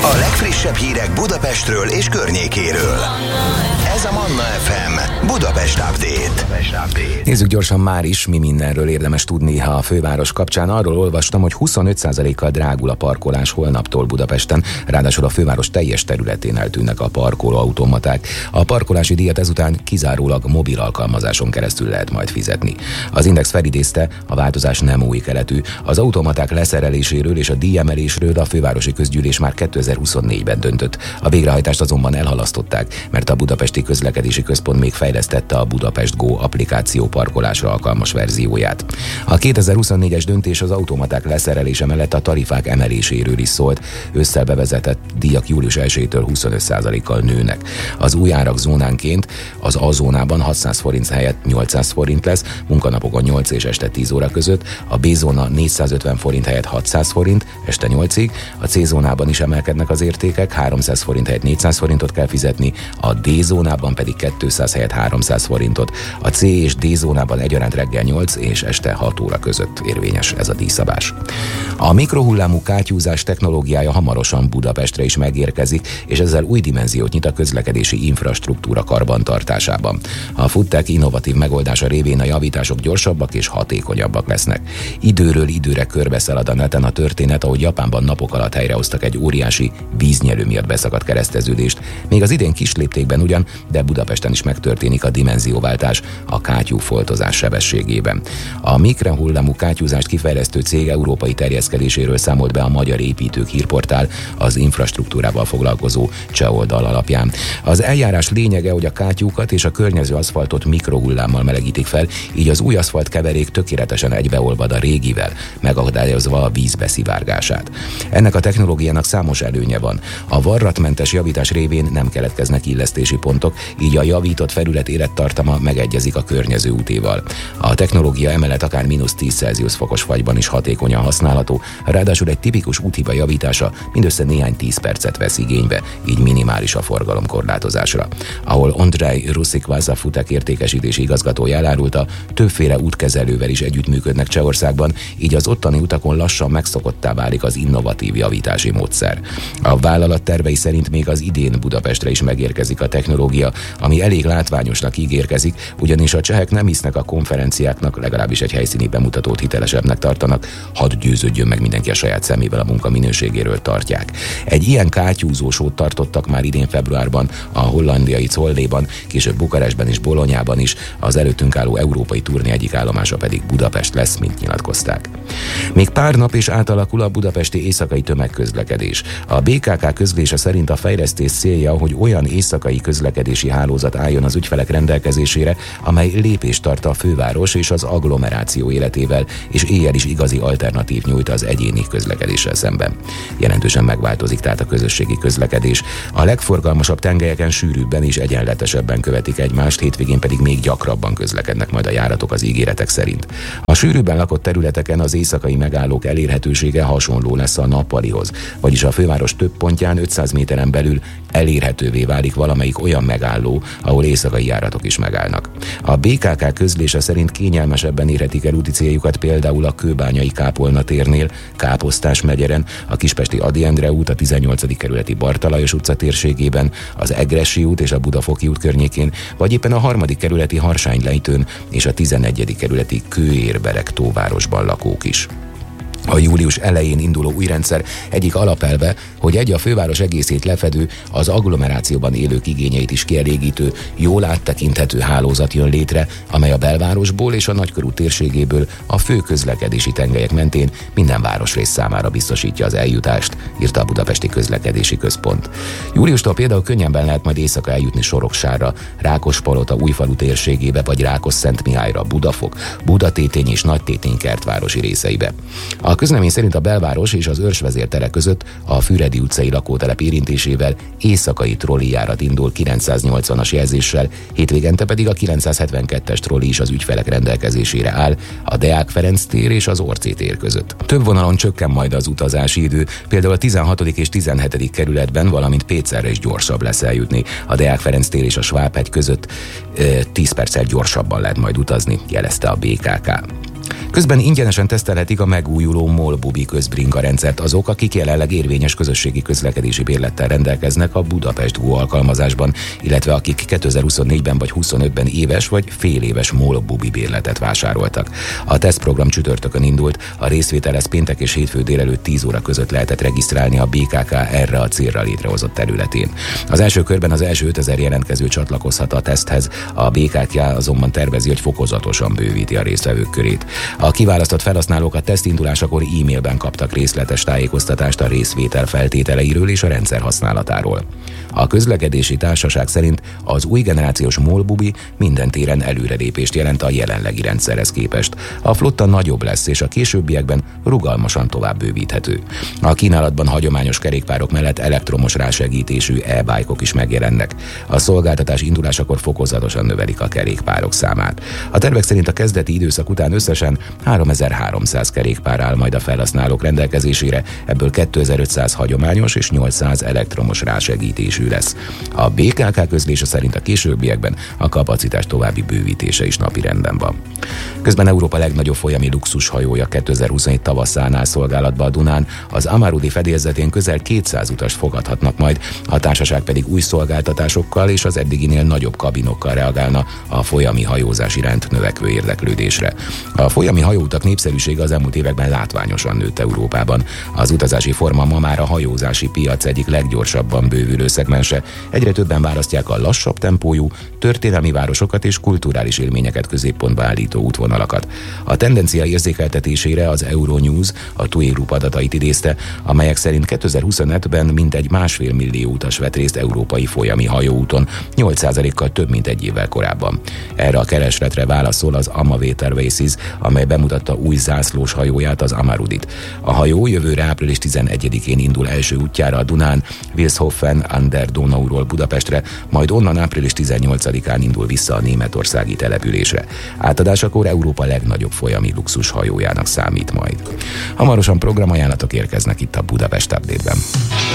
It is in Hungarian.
A legfrissebb hírek Budapestről és környékéről. Ez a Manna FM Budapest Update. Nézzük gyorsan már is, mi mindenről érdemes tudni a főváros kapcsán. Arról olvastam, hogy 25%-kal drágul a parkolás holnaptól Budapesten, ráadásul a főváros teljes területén eltűnnek a parkolóautomaták. A parkolási díjat ezután kizárólag mobil alkalmazáson keresztül lehet majd fizetni. Az Index felidézte, a változás nem új keletű. Az automaták leszereléséről és a díjemelésről a fővárosi közgyűlés már 2024-ben döntött. A végrehajtást azonban elhalasztották, mert a Budapesti Közlekedési Központ még fejlesztette a Budapest Go applikáció parkolásra alkalmas verzióját. A 2024-es döntés az automaták leszerelése mellett a tarifák emeléséről is szólt. Ősszel bevezetett díjak július 1-től 25%-kal nőnek. Az új árak zónánként az A zónában 600 forint helyett 800 forint lesz, munkanapokon 8 és este 10 óra között, a B zóna 450 forint helyett 600 forint, este 8-ig, a C zónában is emelkednek az értékek, 300 forint helyett 400 forintot kell fizetni, a D zónában pedig 200 helyett 300 forintot. A C és D zónában egyaránt reggel 8 és este 6 óra között érvényes ez a díjszabás. A mikrohullámú kátyúzás technológiája hamarosan Budapestre is megérkezik, és ezzel új dimenziót nyit a közlekedési infrastruktúra karbantartásában. A FoodTech innovatív megoldása révén a javítások gyorsabbak és hatékonyabbak lesznek. Időről időre körbeszalad a neten a történet, ahogy Japánban napok alatt helyrehoztak egy óriási víznyelő miatt beszakadt kereszteződést. Még az idén kis léptékben ugyan, de Budapesten is megtörténik a dimenzióváltás a kátyúfoltozás sebességében. A mikrohullámú kátyúzást kifejlesztő cég európai terjeszkedéséről számolt be a Magyar Építők hírportál az infrastruktúrával foglalkozó cseh oldal alapján. Az eljárás lényege, hogy a kátyúkat és a környező aszfaltot mikrohullámmal melegítik fel, így az új aszfaltkeverék tökéletesen egybeolvad a régivel, megakadályozva a víz beszivárgását. Ennek a technológiának számos előnye van. A varratmentes javítás révén nem keletkeznek illesztési pontok, így a javított felület élettartama megegyezik a környező útéval. A technológia emellett akár -10 Celsius fokos fagyban is hatékonyan használható, ráadásul egy tipikus úthiba javítása mindössze néhány 10 percet vesz igénybe, így minimális a forgalomkorlátozásra. Ahol Ondrej Rusikvász, a FoodTech értékesítési igazgatója elárulta, többféle útkezelővel is együttműködnek Csehországban, így az ottani utakon lassan megszokottá válik az innovatív javítási módszer. A vállalat tervei szerint még az idén Budapestre is megérkezik a technológia, ami elég látványosnak ígérkezik, ugyanis a csehek nem hisznek a konferenciáknak, legalábbis egy helyszíni bemutatót hitelesebbnek tartanak, hadd győződjön meg mindenki a saját szemével a munka minőségéről tartják. Egy ilyen kátyúzósót tartottak már idén februárban a hollandiai Zolléban, később Bukarestben és Bolonyában is, az előttünk álló európai turné egyik állomása pedig Budapest lesz, mint nyilatkozták. Még pár nap és átalakul a budapesti éjszakai tömegközlekedés. A BKK közlése szerint a fejlesztés célja, hogy olyan éjszakai közlekedési hálózat álljon az ügyfelek rendelkezésére, amely lépést tart a főváros és az agglomeráció életével, és éjjel is igazi alternatív nyújt az egyéni közlekedéssel szemben. Jelentősen megváltozik tehát a közösségi közlekedés. A legforgalmasabb tengelyeken sűrűbben és egyenletesebben követik egymást, hétvégén pedig még gyakrabban közlekednek majd a járatok az ígéretek szerint. A sűrűbben lakott területeken az éjszakai megállók elérhetősége hasonló lesz a nappalihoz, vagyis a főváros több pontján 500 méteren belül elérhetővé válik valamelyik olyan megálló, ahol éjszakai járatok is megállnak. A BKK közlése szerint kényelmesebben érhetik el úti céljukat például a Kőbányai Kápolna térnél, Káposztás megyeren, a Kispesti Ady Endre út, a 18. kerületi Barta Lajos utca térségében, az Egressi út és a Budafoki út környékén, vagy éppen a 3. kerületi Harsánylejtőn és a 11. kerületi Kőérbereg-tóvárosban lakók is. A július elején induló új rendszer egyik alapelve, hogy a főváros egészét lefedő, az agglomerációban élők igényeit is kielégítő, jól áttekinthető hálózat jön létre, amely a belvárosból és a nagykörút térségéből a fő közlekedési tengelyek mentén minden városrész számára biztosítja az eljutást, írta a Budapesti Közlekedési Központ. Júliustól például könnyebben lehet majd éjszaka eljutni Soroksárra, Rákospalota újfalu térségébe vagy Rákosszentmihályra, Budafok, Budatétény és Nagytétény kertvárosi részeibe. A közlemény szerint a belváros és az Őrsvezér tere között a Füredi utcai lakótelep érintésével éjszakai trollijárat indul 980-as jelzéssel, hétvégente pedig a 972-es trolli is az ügyfelek rendelkezésére áll a Deák Ferenc tér és az Orcé tér között. Több vonalon csökken majd az utazási idő, például a 16. és 17. kerületben, valamint Pécserre is gyorsabb lesz eljutni. A Deák Ferenc tér és a Svábhegy között 10 perccel gyorsabban lehet majd utazni, jelezte a BKK. Közben ingyenesen tesztelhetik a megújuló MOL-Bubi közbringa rendszert azok, akik jelenleg érvényes közösségi közlekedési bérlettel rendelkeznek a Budapest Go alkalmazásban, illetve akik 2024-ben vagy 25-ben éves vagy féléves MOL-Bubi bérletet vásároltak. A tesztprogram csütörtökön indult, a részvételhez péntek és hétfő délelőtt 10 óra között lehetett regisztrálni a BKK erre a célra létrehozott területén. Az első körben az első 5000 jelentkező csatlakozhat a teszthez, a BKK azonban tervezi, hogy fokozatosan bővíti a résztvevők körét. A kiválasztott felhasználók a teszt indulásakor e-mailben kaptak részletes tájékoztatást a részvétel feltételeiről és a rendszer használatáról. A közlekedési társaság szerint az új generációs MOL-Bubi minden téren előrelépést jelent a jelenlegi rendszerhez képest. A flotta nagyobb lesz, és a későbbiekben rugalmasan tovább bővíthető. A kínálatban hagyományos kerékpárok mellett elektromos rásegítésű e-bike-ok is megjelennek. A szolgáltatás indulásakor fokozatosan növelik a kerékpárok számát. A tervek szerint a kezdeti időszak után összesen 3300 kerékpár áll majd a felhasználók rendelkezésére, ebből 2500 hagyományos és 800 elektromos rásegítésű lesz. A BKK közlése szerint a későbbiekben a kapacitás további bővítése is napirenden van. Közben Európa legnagyobb folyami luxushajója 2027 tavaszánál szolgálatba a Dunán, az Amarudi fedélzetén közel 200 utast fogadhatnak majd, a társaság pedig új szolgáltatásokkal és az eddiginél nagyobb kabinokkal reagálna a folyami hajózás iránt növekvő érdeklődésre. A folyami hajóutak népszerűsége az elmúlt években látványosan nőtt Európában. Az utazási forma ma már a hajózási piac egyik leggyorsabban bővülő szegmense. Egyre többen választják a lassabb tempójú, történelmi városokat és kulturális élményeket középpontba állító útvonalakat. A tendencia érzékeltetésére az Euronews a TUI Group adatait idézte, amelyek szerint 2025-ben mintegy 1,5 millió utas vett részt európai folyami hajóúton, 8%-kal több, mint egy évvel korábban. Erre a keresletre válaszol az Amaveter Vases, amely bemutatta új zászlós hajóját, az Amarudit. A hajó jövőre április 11-én indul első útjára a Dunán, Wilshofen an der Donauról Budapestre, majd onnan április 18-án indul vissza a németországi településre. Átadásakor Európa legnagyobb folyami luxus hajójának számít majd. Hamarosan programajánlatok érkeznek itt a Budapest Update-ben.